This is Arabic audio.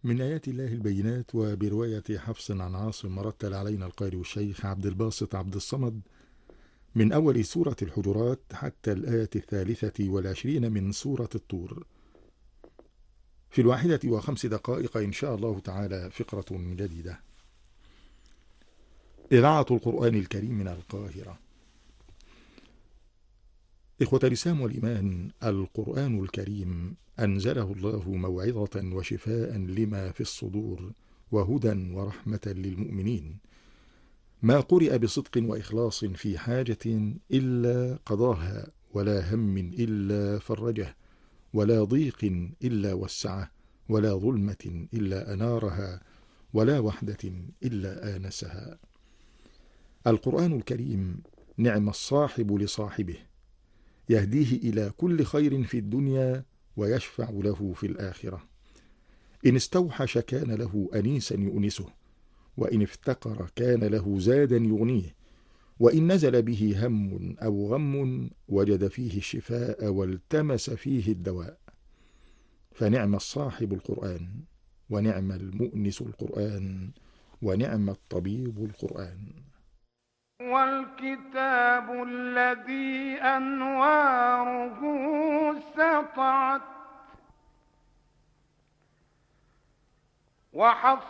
من آيات الله البينات. وبرواية حفص عن عاصم مرتل علينا القارئ الشيخ عبد الباسط عبد الصمد من أول سورة الحجرات حتى الآية 23 من سورة الطور، في 51 دقائق إن شاء الله تعالى فقرة جديدة. إذاعة القرآن الكريم من القاهرة. إخوة الإسلام والإيمان، القرآن الكريم أنزله الله موعظة وشفاء لما في الصدور وهدى ورحمة للمؤمنين. ما قرئ بصدق وإخلاص في حاجة إلا قضاها، ولا هم إلا فرجه، ولا ضيق إلا وسعه، ولا ظلمة إلا أنارها، ولا وحدة إلا آنسها. القرآن الكريم نعم الصاحب لصاحبه، يهديه إلى كل خير في الدنيا ويشفع له في الآخرة. إن استوحش كان له أنيسا يؤنسه، وإن افتقر كان له زادا يغنيه، وإن نزل به هم أو غم وجد فيه الشفاء والتمس فيه الدواء. فنعم الصاحب القرآن، ونعم المؤنس القرآن، ونعم الطبيب القرآن. والكتاب الذي أنواره سطعت